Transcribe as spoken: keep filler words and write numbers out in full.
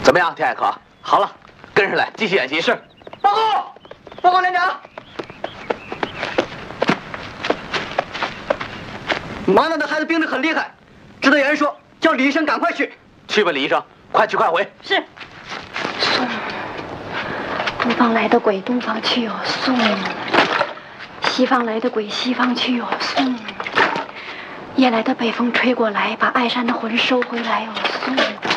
怎么样，田海科？好了，跟上来，继续演习。是。报告，报告连长。马南的孩子病得很厉害，知道有人说叫李医生赶快去。去吧，李医生，快去快回。 是。送。东方来的鬼，东方去哟送；西方来的鬼，西方去哟送。夜来的北风吹过来，把爱山的魂收回来哟送。